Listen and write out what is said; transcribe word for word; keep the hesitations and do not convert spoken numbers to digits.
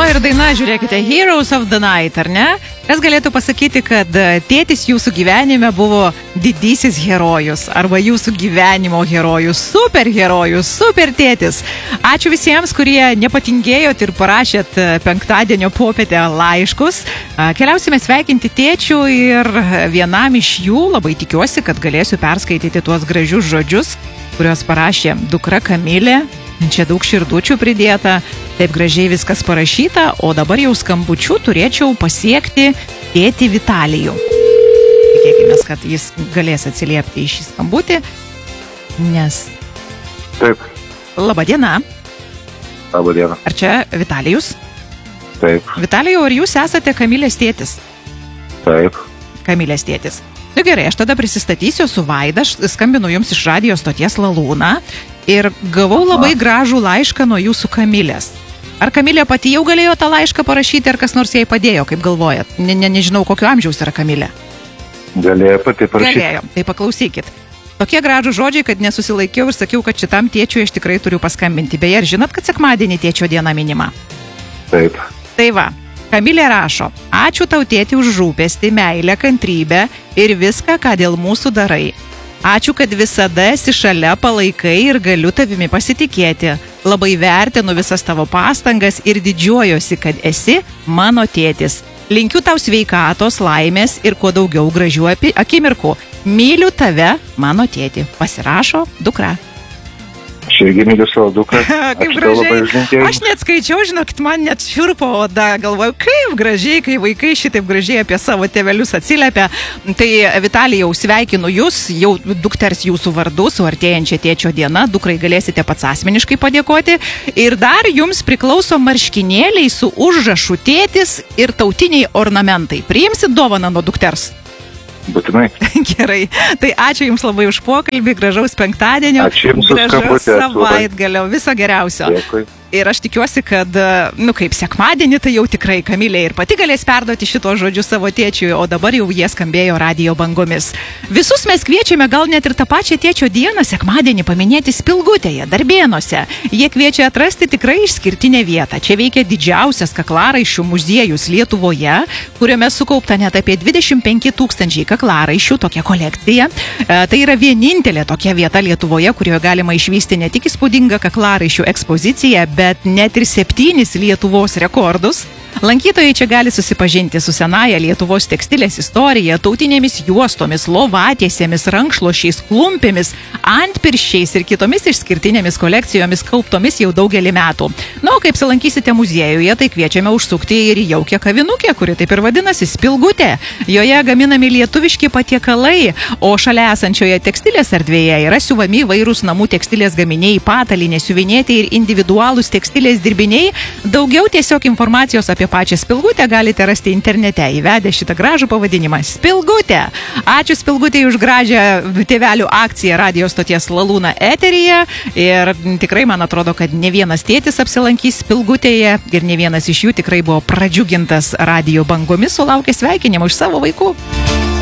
ir daina, žiūrėkite, Heroes of the Night, ar ne? Kas galėtų pasakyti, kad tėtis jūsų gyvenime buvo didysis herojus arba jūsų gyvenimo herojus, superherojus, super tėtis. Ačiū visiems, kurie nepatingėjot ir parašėt penktadienio popietę laiškus. Keliausime sveikinti tėčių ir vienam iš jų labai tikiuosi, kad galėsiu perskaityti tuos gražius žodžius, kuriuos parašė dukra Kamilė. Čia daug širdučių pridėta, taip gražiai viskas parašyta, o dabar jau skambučiu turėčiau pasiekti tėtį Vitalijų. Tikėkime, kad jis galės atsiliepti į šį skambutį, nes... Taip. Labą dieną. Labą dieną. Ar čia Vitalijus? Taip. Vitalijau, ar jūs esate Kamilės tėtis? Taip. Kamilės tėtis. Nu gerai, aš tada prisistatysiu su Vaida, skambinu jums iš radijo stoties Lalūna ir gavau labai gražų laišką nuo jūsų Kamilės. Ar Kamilė pati jau galėjo tą laišką parašyti, ar kas nors jai padėjo, kaip galvojat? Ne, ne, nežinau, kokio amžiaus yra Kamilė. Galėjo pati parašyti. Galėjo, tai paklausykit. Tokie gražų žodžiai, kad nesusilaikiau ir sakiau, kad šitam tėčiui aš tikrai turiu paskambinti. Beje, ar žinot, kad sekmadienį tėčio diena minima? Taip. Tai va. Kamilė rašo, ačiū tau tėti už rūpestį, meilę, kantrybę ir viską, ką dėl mūsų darai. Ačiū, kad visada esi šalia, palaikai ir galiu tavimi pasitikėti. Labai vertinu visas tavo pastangas ir didžiuojosi, kad esi mano tėtis. Linkiu tau sveikatos, laimės ir kuo daugiau gražių akimirkų. Myliu tave, mano tėti. Pasirašo dukra. Aš irgi myliu savo dukrą. Kaip gražiai. Aš net skaičiau, žinokit, man net šiurpo oda. Galvoju, kaip gražiai, kai vaikai šitaip gražiai apie savo tėvelius atsiliepia. Tai Vitalijau, sveikinu jūs, jau dukters jūsų vardu, su artėjančia tėčio diena. Dukrai galėsite pats asmeniškai padėkoti. Ir dar jums priklauso marškinėliai su užrašu tėtis ir tautiniai ornamentai. Priimsit dovaną nuo dukters? Būtinai. Gerai. Tai ačiū jums labai už pokalbį, gražaus penktadienio. Ačiū jums už skambutį. Gražaus savaitgalio, viso geriausio. Dėkui. Ir aš tikiuosi, kad, nu kaip sekmadienį, tai jau tikrai Kamilė ir pati galės perduoti šito žodžiu savo tėčiui, o dabar jau jie skambėjo radijo bangomis. Visus mes kviečiame gal net ir tą pačią tėčio dieną sekmadienį paminėti Spilgutėje, Darbėnuose. Jie kviečia atrasti tikrai išskirtinę vietą. Čia veikia didžiausias kaklaraiščių muziejus Lietuvoje, kuriame sukaupta net apie dvidešimt penki tūkstančiai kaklaraiščių, tokia kolekcija. E, tai yra vienintelė tokia vieta Lietuvoje, kurioje galima išvysti ne tik įspūdingą kaklaraiščių ekspoziciją, bet net ir septynis Lietuvos rekordus. Lankytojai čia gali susipažinti su senaja Lietuvos tekstilės istorija, tautinėmis juostomis, lovatiesėmis, rankšluošiais, klumpėmis, antpirščiais ir kitomis išskirtinėmis kolekcijomis kauptomis jau daugelį metų. Na, o kaip apsilankysite muziejuje, tai kviečiame užsukti ir į jaukią kavinukę, kuri taip ir vadinasi Spilgutė. Joje gaminami lietuviški patiekalai, o šalia esančioje tekstilės erdvėje yra siuvami įvairūs namų tekstilės gaminiai, patalynė, siuvinėti ir individualūs tekstilės dirbiniai. Daugiau tiesiog informacijos apie pačią Spilgutę galite rasti internete, įvedę šitą gražų pavadinimą Spilgutė. Ačiū Spilgutei už gražią tėvelių akciją radijo stoties Lalūna eteryje ir tikrai man atrodo, kad ne vienas tėtis apsilankys Spilgutėje ir ne vienas iš jų tikrai buvo pradžiugintas radijo bangomis, sulaukė sveikinimų iš savo vaikų.